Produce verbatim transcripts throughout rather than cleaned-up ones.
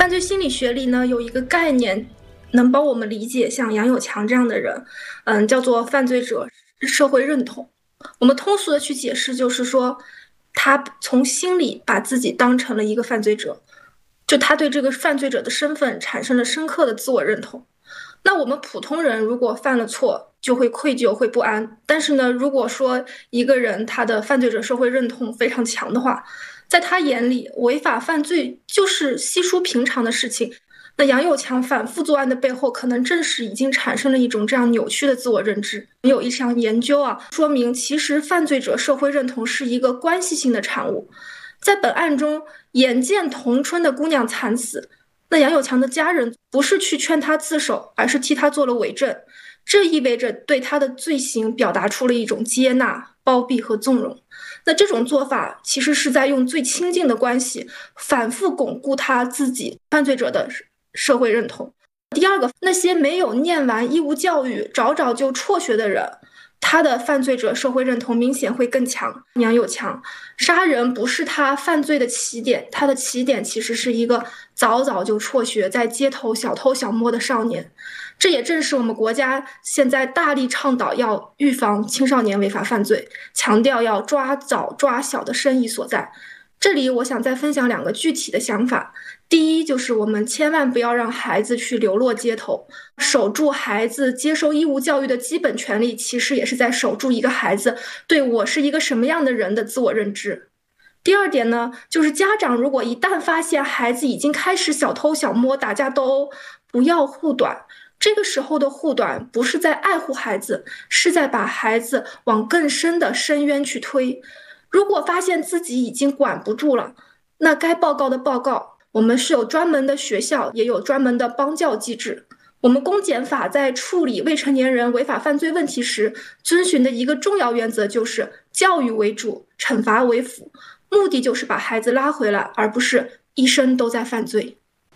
犯罪心理学里呢，有一个概念能帮我们理解像杨友强这样的人，嗯，叫做犯罪者社会认同。我们通俗的去解释，就是说他从心里把自己当成了一个犯罪者，就他对这个犯罪者的身份产生了深刻的自我认同。那我们普通人如果犯了错，就会愧疚，会不安。但是呢，如果说一个人他的犯罪者社会认同非常强的话，在他眼里，违法犯罪就是稀疏平常的事情。那杨友强反复作案的背后，可能正是已经产生了一种这样扭曲的自我认知。有一项研究啊，说明其实犯罪者社会认同是一个关系性的产物。在本案中，眼见同村的姑娘惨死，那杨友强的家人不是去劝他自首，而是替他做了伪证。这意味着对他的罪行表达出了一种接纳、包庇和纵容。那这种做法其实是在用最亲近的关系反复巩固他自己犯罪者的社会认同。第二个，那些没有念完义务教育早早就辍学的人，他的犯罪者社会认同明显会更强。杨友强杀人不是他犯罪的起点，他的起点其实是一个早早就辍学，在街头小偷小摸的少年。这也正是我们国家现在大力倡导要预防青少年违法犯罪，强调要抓早抓小的深意所在。这里我想再分享两个具体的想法。第一，就是我们千万不要让孩子去流落街头，守住孩子接受义务教育的基本权利，其实也是在守住一个孩子对我是一个什么样的人的自我认知。第二点呢，就是家长如果一旦发现孩子已经开始小偷小摸、打架斗殴，不要护短。这个时候的护短不是在爱护孩子，是在把孩子往更深的深渊去推。如果发现自己已经管不住了，那该报告的报告，我们是有专门的学校，也有专门的帮教机制。我们公检法在处理未成年人违法犯罪问题时，遵循的一个重要原则就是教育为主，惩罚为辅，目的就是把孩子拉回来，而不是一生都在犯罪。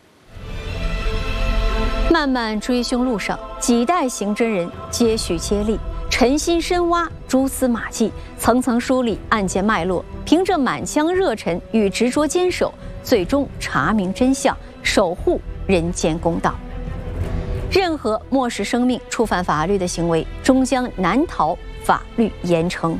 漫漫追凶路上，几代刑侦人接续接力，沉心深挖蛛丝马迹，层层梳理案件脉络，凭着满腔热忱与执着坚守，最终查明真相，守护人间公道。任何漠视生命、触犯法律的行为，终将难逃法律严惩。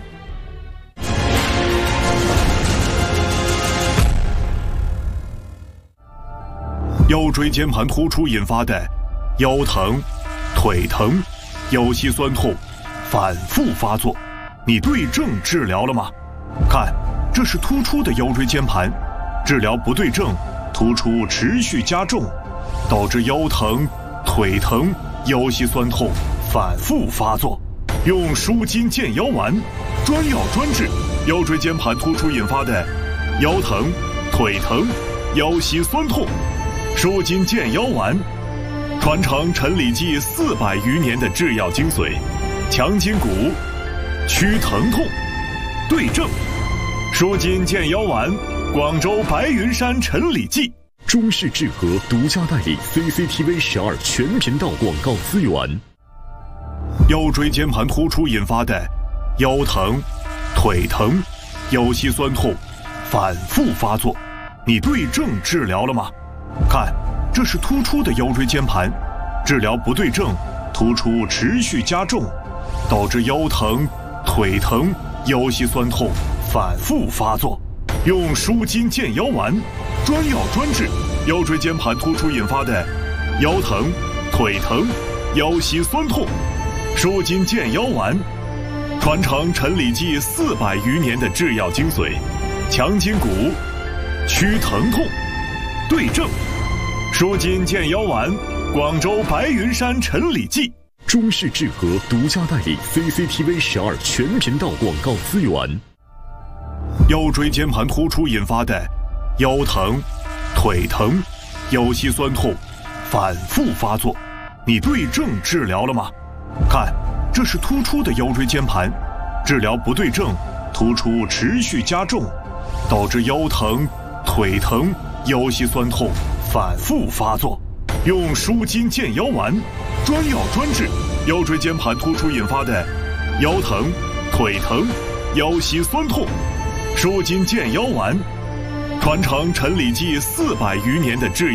腰椎间盘突出引发的腰疼、腿疼、腰膝酸痛反复发作，你对症治疗了吗？看，这是突出的腰椎间盘，治疗不对症，突出持续加重，导致腰疼、腿疼、腰膝酸痛反复发作。用舒筋健腰丸，专药专治腰椎间盘突出引发的腰疼、腿疼、腰膝酸痛。舒筋健腰丸，传承陈李济四百余年的制药精髓，强筋骨，祛疼痛，对症。舒筋健腰丸，广州白云山陈李济。 中式治和独家代理 C C T V 十二全频道广告资源。 腰椎间盘突出引发的腰疼、腿疼、腰膝酸痛反复发作，你对症治疗了吗？看，这是突出的腰椎间盘，治疗不对症，突出持续加重，导致腰疼、腿疼、腰膝酸痛反复发作。用舒筋健腰丸，专药专治腰椎间盘突出引发的腰疼、腿疼、腰膝酸痛。舒筋健腰丸，传承陈李济四百余年的制药精髓，强筋骨，祛疼痛，对症。舒筋健腰丸，广州白云山陈李济。 中式治和独家代理 C C T V 十二全频道广告资源。 腰椎间盘突出引发的腰疼、腿疼、腰膝酸痛反复发作，你对症治疗了吗？看，这是突出的腰椎间盘，治疗不对症，突出持续加重，导致腰疼、腿疼、腰膝酸痛反复发作。用舒筋健腰丸，专药专治腰椎间盘突出引发的腰疼、腿疼、腰膝酸痛。舒筋健腰丸，传承陈李济四百余年的制药